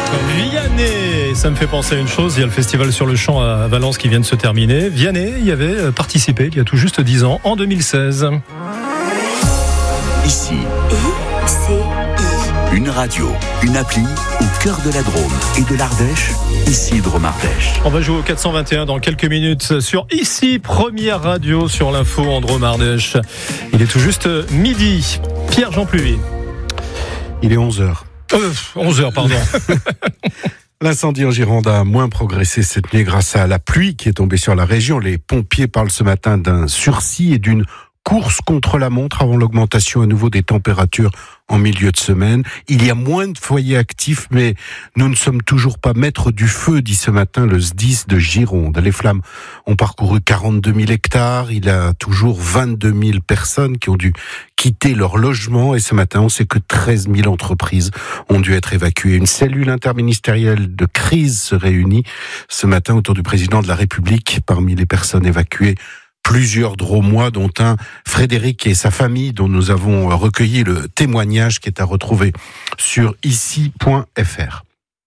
Vianney, ça me fait penser à une chose, il y a le festival sur le champ à Valence qui vient de se terminer. Vianney y avait participé il y a tout juste 10 ans, en 2016. Ici, une radio, une appli au cœur de la Drôme et de l'Ardèche, ici Drôme Ardèche. On va jouer au 421 dans quelques minutes sur Ici, première radio sur l'info en Drôme Ardèche. Il est tout juste midi. Pierre-Jean Pluvier. Il est 11h. 11h, pardon. L'incendie en Gironde a moins progressé cette nuit grâce à la pluie qui est tombée sur la région. Les pompiers parlent ce matin d'un sursis et d'une course contre la montre avant l'augmentation à nouveau des températures en milieu de semaine. Il y a moins de foyers actifs, mais nous ne sommes toujours pas maîtres du feu, dit ce matin le SDIS de Gironde. Les flammes ont parcouru 42 000 hectares. Il y a toujours 22 000 personnes qui ont dû quitter leur logement. Et ce matin, on sait que 13 000 entreprises ont dû être évacuées. Une cellule interministérielle de crise se réunit ce matin autour du président de la République. Parmi les personnes évacuées, plusieurs Drômois, dont un Frédéric et sa famille, dont nous avons recueilli le témoignage qui est à retrouver sur ici.fr.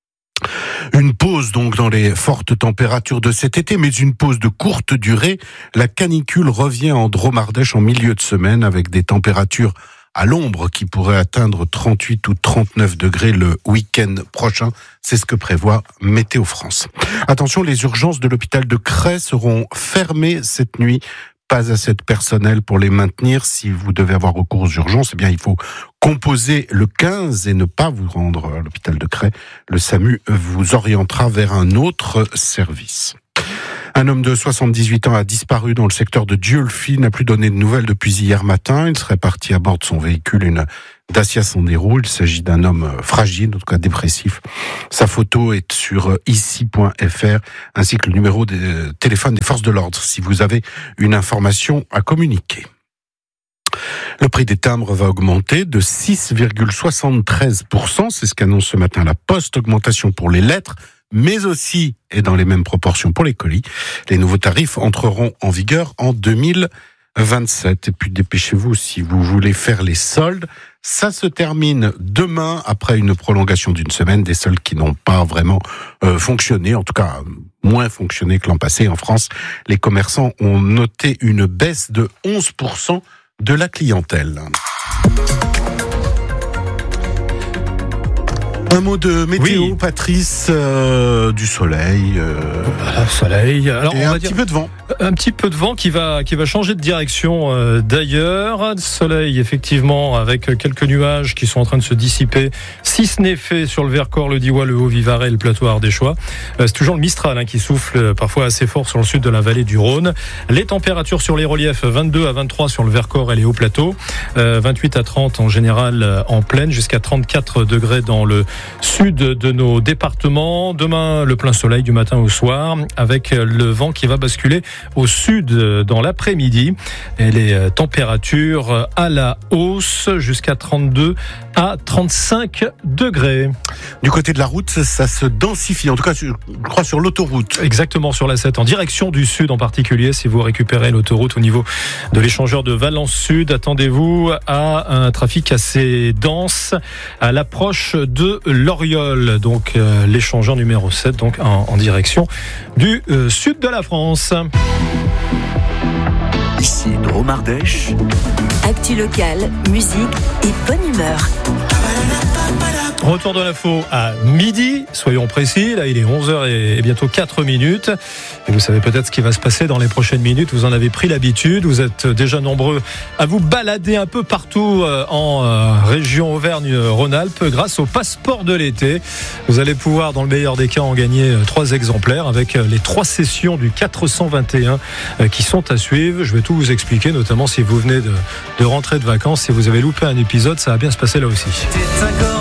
Une pause donc dans les fortes températures de cet été, mais une pause de courte durée. La canicule revient en Drôme Ardèche en milieu de semaine avec des températures à l'ombre qui pourraient atteindre 38 ou 39 degrés le week-end prochain. C'est ce que prévoit Météo France. Attention, les urgences de l'hôpital de Cray seront fermées cette nuit. Pas assez de personnel pour les maintenir. Si vous devez avoir recours aux urgences, eh bien, il faut composer le 15 et ne pas vous rendre à l'hôpital de Cray. Le SAMU vous orientera vers un autre service. Un homme de 78 ans a disparu dans le secteur de Dieulfi, n'a plus donné de nouvelles depuis hier matin. Il serait parti à bord de son véhicule, une Dacia Sandero. Il s'agit d'un homme fragile, en tout cas dépressif. Sa photo est sur ici.fr, ainsi que le numéro de téléphone des forces de l'ordre, si vous avez une information à communiquer. Le prix des timbres va augmenter de 6,73%. C'est ce qu'annonce ce matin la Poste. Augmentation pour les lettres, mais aussi, et dans les mêmes proportions pour les colis. Les nouveaux tarifs entreront en vigueur en 2027. Et puis dépêchez-vous si vous voulez faire les soldes. Ça se termine demain après une prolongation d'une semaine, des soldes qui n'ont pas vraiment fonctionné, en tout cas moins fonctionné que l'an passé. En France, les commerçants ont noté une baisse de 11% de la clientèle. Un mot de météo, oui. Patrice, du soleil. Soleil. Alors, et on va un petit peu de vent. Un petit peu de vent qui va changer de direction d'ailleurs. Soleil, effectivement, avec quelques nuages qui sont en train de se dissiper. Si ce n'est fait sur le Vercors, le Diois, le Haut-Vivarais, le plateau ardéchois. C'est toujours le Mistral qui souffle parfois assez fort sur le sud de la vallée du Rhône. Les températures sur les reliefs, 22 à 23 sur le Vercors et les hauts plateaux. 28 à 30 en général en plaine, jusqu'à 34 degrés dans le sud de nos départements. Demain, le plein soleil du matin au soir, avec le vent qui va basculer au sud dans l'après-midi. Et les températures à la hausse, jusqu'à 32 à 35 degrés. Du côté de la route, ça se densifie, en tout cas, je crois, sur l'autoroute. Exactement, sur la 7, en direction du sud en particulier. Si vous récupérez l'autoroute au niveau de l'échangeur de Valence Sud, attendez-vous à un trafic assez dense à l'approche de l'Oriole, donc l'échangeur numéro 7, donc en direction du sud de la France. Ici Drôme Ardèche. Actu locale, musique et bonne humeur. Retour de l'info à midi, soyons précis, là il est 11h et bientôt 4 minutes. Et vous savez peut-être ce qui va se passer dans les prochaines minutes, vous en avez pris l'habitude, vous êtes déjà nombreux à vous balader un peu partout en région Auvergne-Rhône-Alpes grâce au passeport de l'été. Vous allez pouvoir, dans le meilleur des cas, en gagner 3 exemplaires avec les 3 sessions du 421 qui sont à suivre. Je vais tout vous expliquer, notamment si vous venez de rentrer de vacances, si vous avez loupé un épisode, ça va bien se passer là aussi.